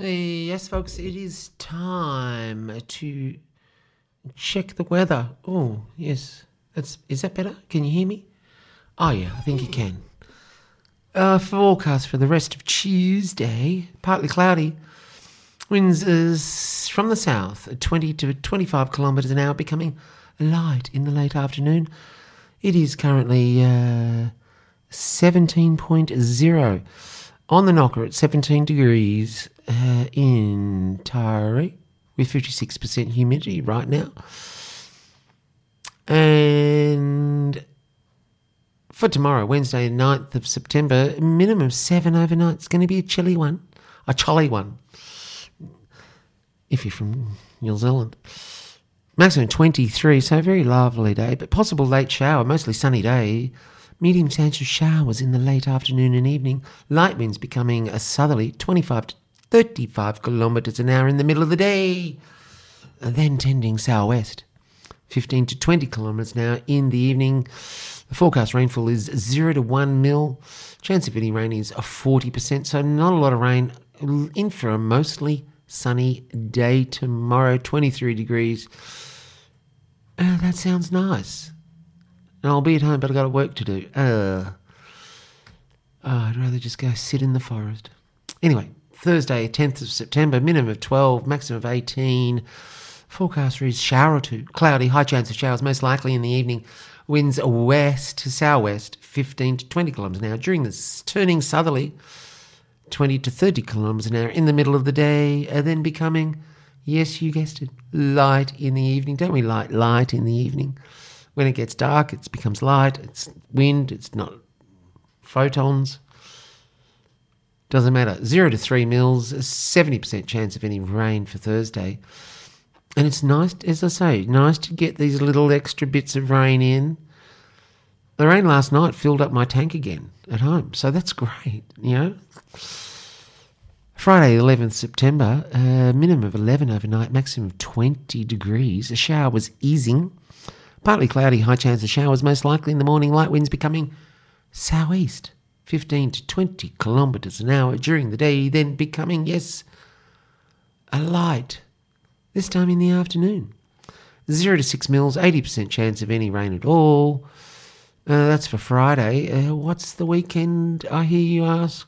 Yes, folks, it is time to check the weather. Oh, yes. Is that better? Can you hear me? Oh, yeah, I think you can. Forecast for the rest of Tuesday, partly cloudy. Winds is from the south at 20 to 25 kilometres an hour, becoming light in the late afternoon. It is currently 17.0. On the knocker at 17 degrees in Taree with 56% humidity right now. And for tomorrow, Wednesday, 9th of September, minimum 7 overnight. It's going to be a chilly one. If you're from New Zealand. Maximum 23, so a very lovely day, but possible late shower, mostly sunny day. Medium chance of showers in the late afternoon and evening. Light winds becoming a southerly 25 to 35 kilometres an hour in the middle of the day. And then tending southwest 15 to 20 kilometres an hour in the evening. The forecast rainfall is 0 to 1 mil. Chance of any rain is 40%, so not a lot of rain. In for a mostly sunny day tomorrow, 23 degrees. That sounds nice. I'll be at home, but I've got work to do. I'd rather just go sit in the forest. Anyway, Thursday, 10th of September, minimum of 12, maximum of 18. Forecast reads shower or two. Cloudy, high chance of showers, most likely in the evening. Winds west to southwest, 15 to 20 kilometres an hour. During this, turning southerly, 20 to 30 kilometres an hour in the middle of the day, then becoming, yes, you guessed it, light in the evening. Don't we like light in the evening? When it gets dark, it becomes light. It's wind. It's not photons. Doesn't matter. 0 to 3 mils, 70% chance of any rain for Thursday. And it's nice, as I say, nice to get these little extra bits of rain in. The rain last night filled up my tank again at home, so that's great, you know. Friday, 11th September, minimum of 11 overnight, maximum of 20 degrees. A shower was easing. Partly cloudy, high chance of showers, most likely in the morning. Light winds becoming southeast, 15 to 20 kilometres an hour during the day, then becoming, yes, a light, this time in the afternoon. 0 to 6 mils, 80% chance of any rain at all. That's for Friday. What's the weekend, I hear you ask?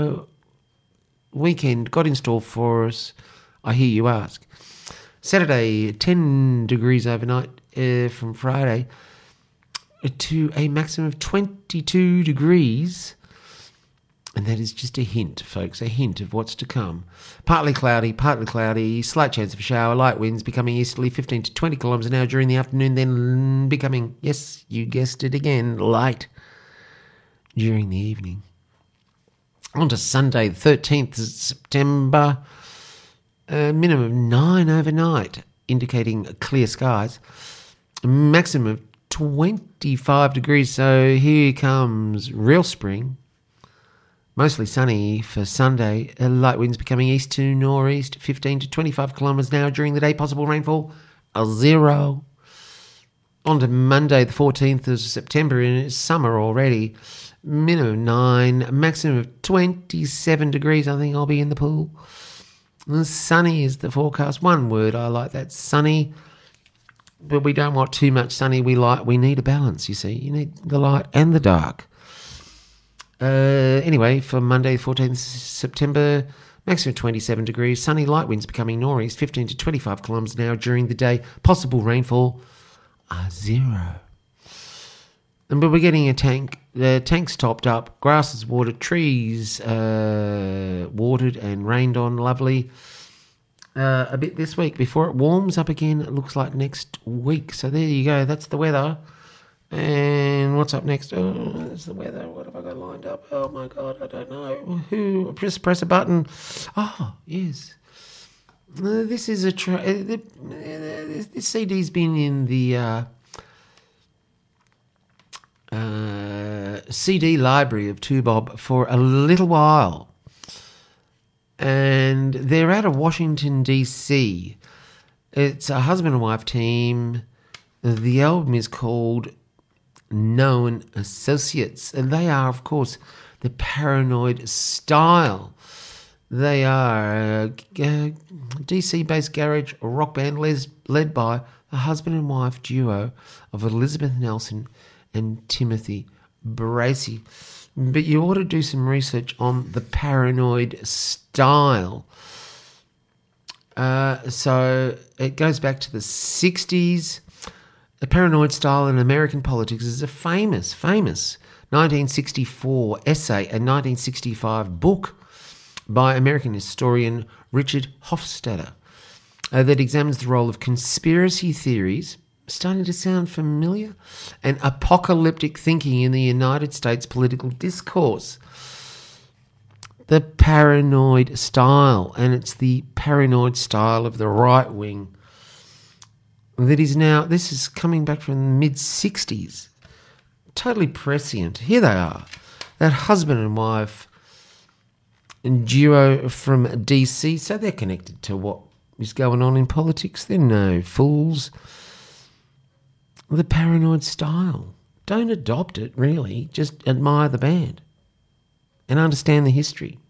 Weekend got in store for us, I hear you ask. Saturday, 10 degrees overnight from Friday to a maximum of 22 degrees. And that is just a hint, folks, a hint of what's to come. Partly cloudy, slight chance of a shower, light winds becoming easterly, 15 to 20 kilometres an hour during the afternoon, then becoming, yes, you guessed it again, light during the evening. On to Sunday, 13th of September, minimum of 9 overnight, indicating clear skies. Maximum of 25 degrees, so here comes real spring. Mostly sunny for Sunday. Light winds becoming east to northeast, 15 to 25 kilometres an hour during the day. Possible rainfall, 0. On to Monday, the 14th of September, and it's summer already. Minimum 9, maximum of 27 degrees. I think I'll be in the pool. And sunny is the forecast. One word, I like that, sunny. But we don't want too much sunny. We need a balance, you see. You need the light and the dark. Anyway, for Monday, 14th September, maximum 27 degrees. Sunny, light winds becoming northeast, 15 to 25 kilometres an hour during the day. Possible rainfall, 0. But we're getting a tank. The tank's topped up. Grass is watered. Trees watered and rained on. Lovely. A bit this week before it warms up again. It looks like next week. So there you go. That's the weather. And what's up next? Oh, that's the weather. What have I got lined up? Oh my God, I don't know. Just press a button. Oh, yes. This is this CD's been in the CD library of Tubob for a little while. And they're out of Washington, D.C. It's a husband and wife team. The album is called Known Associates. And they are, of course, the Paranoid Style. They are a DC-based garage rock band led by the husband and wife duo of Elizabeth Nelson and Timothy Bracey. But you ought to do some research on the Paranoid style. So it goes back to the 60s. The Paranoid style in American politics is a famous 1964 essay and 1965 book by American historian Richard Hofstadter that examines the role of conspiracy theories, starting to sound familiar, and apocalyptic thinking in the United States political discourse. The Paranoid style, and it's the paranoid style of the right wing that is now, this is coming back from the mid-60s, totally prescient. Here they are, that husband and wife duo from DC, so they're connected to what is going on in politics. They're no fools. The Paranoid style. Don't adopt it, really. Just admire the band and understand the history.